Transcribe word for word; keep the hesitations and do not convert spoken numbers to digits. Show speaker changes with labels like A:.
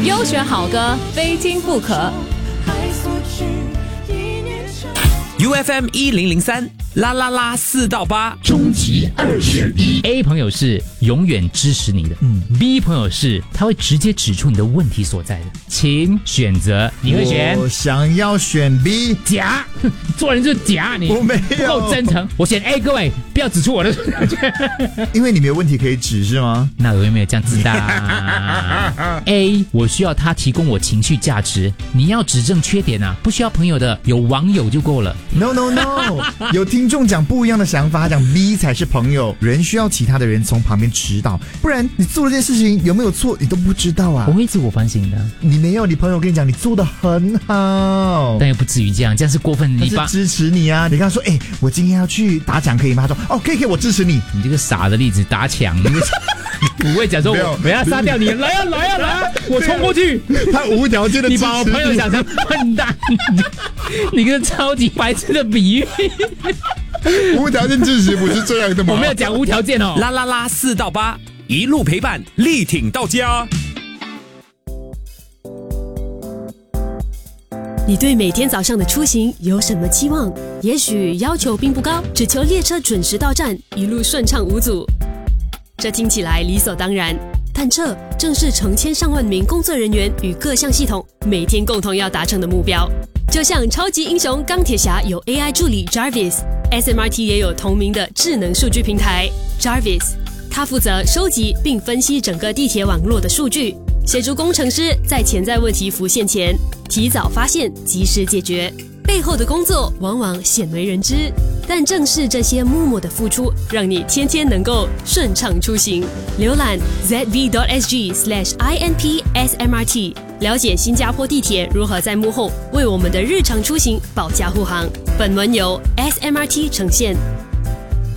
A: 优选好歌，非听不可。
B: U F M 一零零三啦啦啦四到八，
C: 终极二选一。A 朋友是永远支持你的，嗯。B 朋友是他会直接指出你的问题所在的，请选择。你会选？
D: 我想要选 B。
C: 假，做人就是假，你
D: 我没有
C: 不够真诚。我选 A， 各位不要指出我的，
D: 因为你没有问题可以指是吗？
C: 那我又没有这样自大。A， 我需要他提供我情绪价值，你要指正缺点啊，不需要朋友的，有网友就够了。
D: No no no， 有听众讲不一样的想法，他讲 B 才是朋友，人需要其他的人从旁边指导，不然你做了这件事情有没有错你都不知道啊。
C: 我会自我反省的。
D: 你没有，你朋友跟你讲你做得很好，
C: 但又不至于这样，这样是过分。
D: 你他是支持你啊，你跟他说，哎、欸，我今天要去打抢可以吗？他说，哦，可以可以，我支持你。
C: 你这个傻的例子，打抢。不会讲说我我要杀掉你，来啊来啊来啊，我冲过去。
D: 他无条件的支持你，
C: 你把我朋友想成笨蛋，你个超级白痴的比喻。
D: 无条件支持不是这样的吗？
C: 我没有讲无条件哦。
B: 啦啦啦四到八，一路陪伴，力挺到家。
E: 你对每天早上的出行有什么期望？也许要求并不高，只求列车准时到站，一路顺畅无阻。这听起来理所当然，但这正是成千上万名工作人员与各项系统每天共同要达成的目标。就像超级英雄钢铁侠有 A I 助理 Jarvis，S M R T 也有同名的智能数据平台 Jarvis， 它负责收集并分析整个地铁网络的数据，协助工程师在潜在问题浮现前提早发现，及时解决。背后的工作往往鲜为人知，但正是这些默默的付出，让你天天能够顺畅出行。浏览 z v dot s g slash i n p s m r t， 了解新加坡地铁如何在幕后为我们的日常出行保驾护航。本文由 S M R T 呈现。